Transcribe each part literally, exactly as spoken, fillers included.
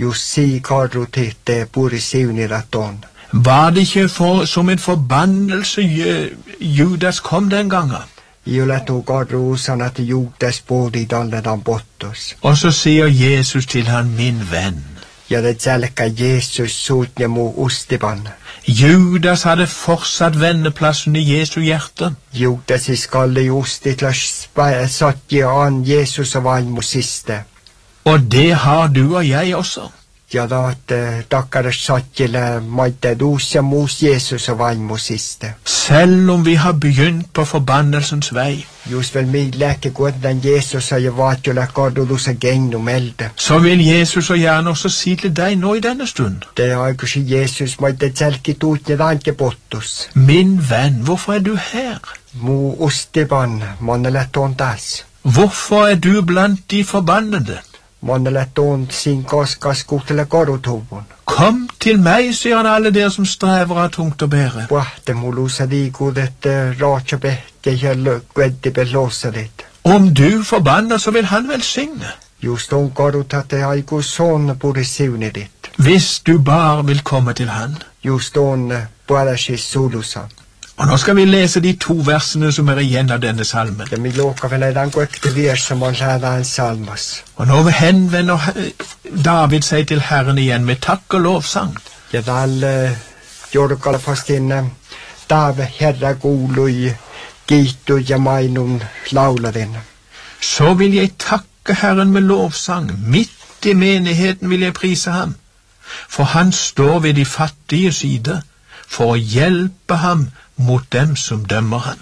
Just si karro titte bor i sivniraton. Var det ikke for, som en forbannelse Judas kom den gangen? Juleto karro usan at Judas bodde i dalledan bottos. Og så sier Jesus til han, min venn. Ja, det selka Jesus sotne mo ostiban. Judas hadde fortsatt vendeplassen i Jesu hjerte. Judas i skalle i osti til å satt i an Jesus og vann mo siste. Og det har du og jeg også. Ja, da at dakkare satt i maite dosia mos Jesus og vann mo siste. Selv om vi har begynt på forbannelsens vei, just vel mi leke godt den Jesus og jeg vat jo lekkardo dosa geng om elde. så vil Jesus og gjerne også si til deg nå i denne stund. Det er ikke Jesus maite selke totne danke bottos. Min venn, hvorfor er du her? Mo ostiban, manneletton das. Hvorfor er du blant de forbannede? Manneletton sin kaskas kotele karotobon. Kom til meg, sier han, alle dere som strever av tungt å bære. Puhte mulusa di godet racha behte hjelle gvedde belåsa ditt. Om du forbanner, så vil han velsigne. Just on karotate aiku son borde sivne ditt. Hvis du bare vil komme til han. Just on parasis solusa. Og nå skal vi lese de to versene som er igjen av denne salmen. Ja, mi loka vel er den gøkte vers som man lærer en salmas. Og nå henvender David seg til Herren igjen med takk og lovsang. Ja, vel uh, gjør dere fast inn uh, Dave herre goloi gitu jamainon laula din. Så vil jeg takke Herren med lovsang. Midt i menigheten vil jeg prise ham. For han står ved de fattige side, for å hjelpe ham mot dem som dømmer han.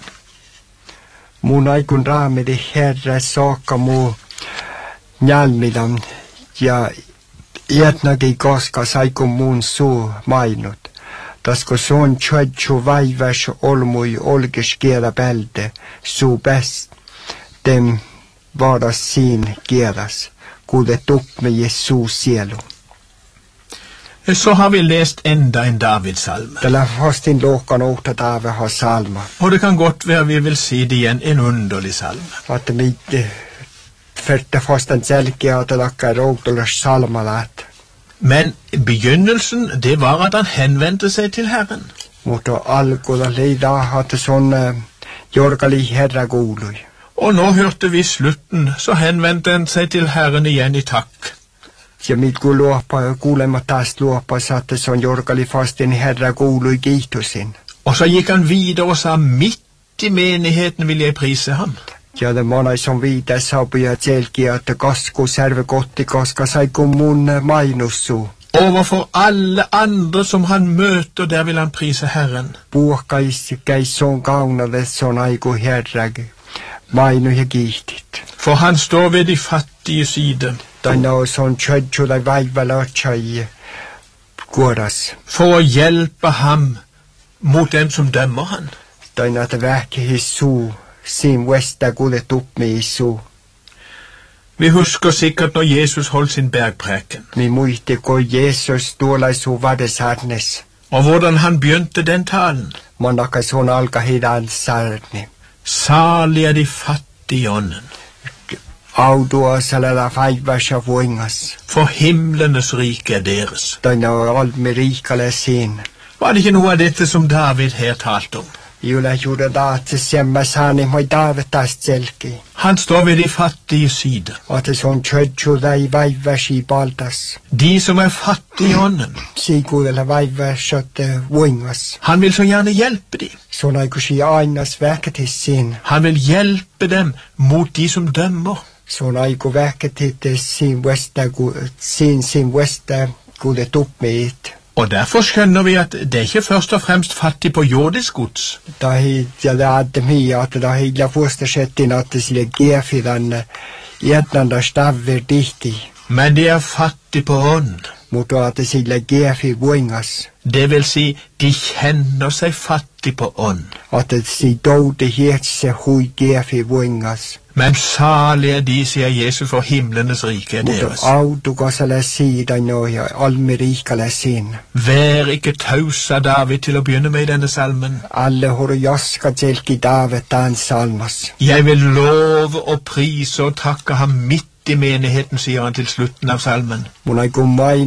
Munai kun rame de herre saka mo njalmidan ja etnagi koska saiko mun su mainut. Tasko son tjötju vaivas olmui olkeskera bälde su bäst dem vara sin geras kudet upp med Jesus sielu. Så har vi lest enda en Davids-salme. Det er fast en låkan åt at David har salmer. Og det kan godt være vi vil si det igjen, en underlig salme. At det mitt fyrte fast en selke at det lakker rådlers salmer lett. Men begynnelsen, det var at han henvendte seg til Herren. Mot å alkoda lida hadde sånn uh, jorgali herre golui. Og nå hørte vi slutten, så henvendte han seg til Herren igjen i takk. Ja, mitt kuulopa, kuulemma taas luopa, satte sånn jorgali fast en herre golui kiitosin. Og så gikk han videre og sa, midt i menigheten vil jeg prise ham. Ja, det manai som viite saapuja selki, at kasku serve kotti, koska sai kun mun mainussu. Overfor alle andre som han møter, der vil han prise Herren. Puhkais käis sån kaunade sån aiku herrag, mainu ja kiihtit. For han står ved de fattige side. Tänne on sån tjödjulla vaivalla tjai kuoras. For å hjelpe ham mot dem som dømmer han. Tänne at vähki hissu, sin vesta kudet upp med hissu. Vi husker sikkert når Jesus holdt sin bergpreken. Mi muisti kun Jesus tuolaisu vadesarnes. Og hvordan han begynte den talen. Manaka sån alka hidan sarni. Salig er de fattige i ånden. Audua salala vaivasa voingas. For himlenes rike er deres. Tänne on almi riikale sin. Var det ikke noe av dette som David her talte om? Jula juda daatse semmasani moi Davidast selki. Han står ved de fattige side. At det sånn tjödjulla i vaivasi baltas. De som er fattige i ånden. Sikudella vaivasat voingas. Han vil så gjerne hjelpe dem. Sånn aikusi ainas väketis sin. Han vil hjelpe dem mot de som dømmer. Sånn aiku väketis sin vesta, sin sin vesta kudet upp med it. Og derfor skjønner vi at det er ikke først og fremst fattig på jordisk gods. Da hitja det adde mia, at da hitja fostersettin at det sille gefidan etnanda stavver dihti. Men de er fattig på ånd. Mot at det sille gefi voingas. Det vil si, de kjenner seg fattig på ånd. At det si dode hetse hui gefi voingas. Men salig er de, sier Jesus, for himlenes rike er deres. Mot audukasala sida noja, almerikala sin. Vær ikke taus, sa David til å begynne med i denne salmen. Alle horo jaska selki David dan salmas. Jeg vil love og prise og takke ham midt i menigheten, sier han til slutten av salmen. Mun aiku